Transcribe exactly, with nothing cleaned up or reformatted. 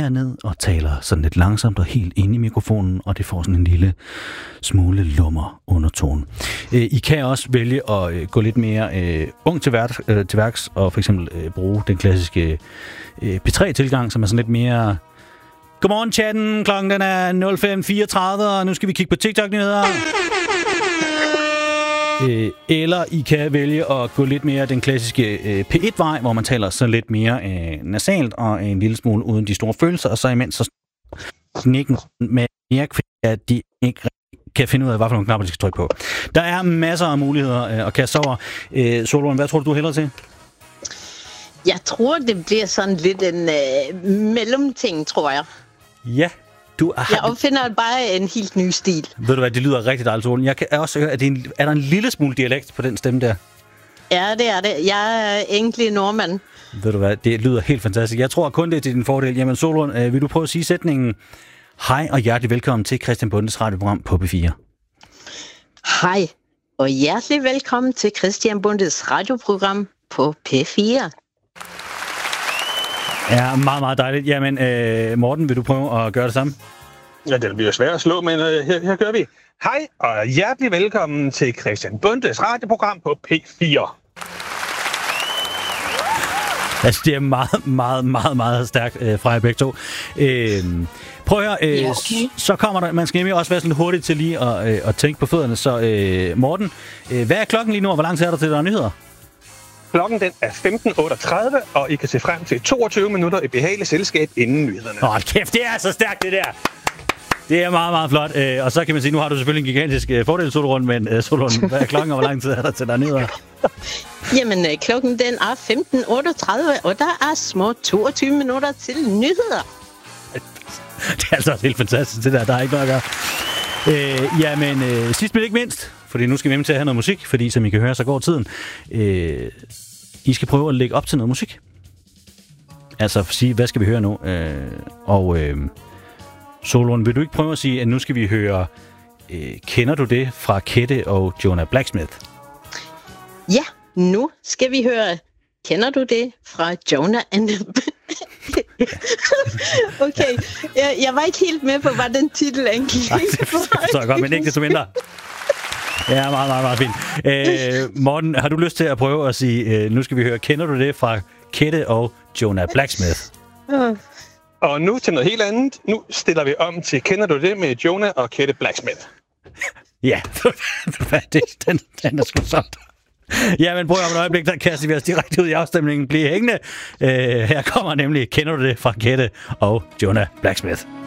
herned og taler sådan lidt langsomt og helt ind i mikrofonen, og det får sådan en lille smule lummer undertone. I kan også vælge at gå lidt mere øh, ung til, værk, øh, til værks og for eksempel øh, bruge den klassiske øh, P tre-tilgang, som er sådan lidt mere... Godmorgen chatten, klokken den er nul fem fireogtredive, og nu skal vi kigge på TikTok-nyheder. Øh, eller I kan vælge at gå lidt mere den klassiske øh, P et-vej, hvor man taler så lidt mere øh, nasalt og en lille smule uden de store følelser, og så imens så nikken med mere, at de ikke kan finde ud af, hvad for nogle knapper de skal trykke på. Der er masser af muligheder øh, at kaste over. Øh, Solon, hvad tror du, du hælder til? Jeg tror, det bliver sådan lidt en øh, mellemting, tror jeg. Ja. Du er... Jeg opfinder bare en helt ny stil. Ved du hvad, det lyder rigtig dejligt, Solen. Jeg kan også høre, at det er, en, er der en lille smule dialekt på den stemme der? Ja, det er det. Jeg er egentlig nordmand. Ved du hvad, det lyder helt fantastisk. Jeg tror kun, det er til din fordel. Jamen, Solon, øh, vil du prøve at sige sætningen? Hej og hjertelig velkommen til Christian Bondes radioprogram på P fire. Hej og hjertelig velkommen til Christian Bondes radioprogram på P fire. Ja, meget, meget dejligt. Jamen, øh, Morten, vil du prøve at gøre det samme? Ja, det bliver svært at slå, men øh, her, her gør vi. Hej og hjertelig velkommen til Christian Bondes radioprogram på P fire. Altså, det er meget, meget, meget, meget stærkt øh, fra jer begge to. Øh, prøv at høre, øh, ja, okay. Så kommer der, man skal nemlig også være sådan hurtigt til lige at, øh, at tænke på fødderne. Så øh, Morten, øh, hvad er klokken lige nu, og hvor lang tid er der til, der er nyheder? Klokken den er femten otteogtredive, og I kan se frem til toogtyve minutter i behageligt selskab inden nyhederne. Åh, kæft, det er så stærkt, det der! Det er meget, meget flot. Øh, og så kan man sige, nu har du selvfølgelig en gigantisk øh, fordel, Solrund, men øh, Solrund, hvad er klokken, og hvor lang tid er der til, der er nyheder? Jamen, øh, klokken den er femten otteogtredive, og der er små toogtyve minutter til nyheder. Det er altså helt fantastisk, det der. Der er ikke noget at gøre. Øh, jamen, øh, sidst men ikke mindst, fordi nu skal vi hjem til at have noget musik, fordi som I kan høre, så går tiden. Øh, I skal prøve at lægge op til noget musik. Altså sige, hvad skal vi høre nu? Øh, og øh, Solon, vil du ikke prøve at sige, at nu skal vi høre, øh, kender du det fra Kette og Jonah Blacksmith? Ja, nu skal vi høre, kender du det fra Jonah and Okay, jeg, jeg var ikke helt med på, hvad den titel angik. Nej, det forstår jeg godt, men ikke desto mindre. Ja, meget, meget, meget fint. Øh, Morten, har du lyst til at prøve at sige, øh, nu skal vi høre, kender du det fra Kette og Jonah Blacksmith? Uh. Og nu til noget helt andet. Nu stiller vi om til, kender du det med Jonah og Kette Blacksmith? Ja, det, den, den er sgu sådan. Ja, men prøv om et øjeblik, der kaster vi os direkte ud i afstemningen. Bliv hængende. Øh, her kommer nemlig, kender du det fra Kette og Jonah Blacksmith?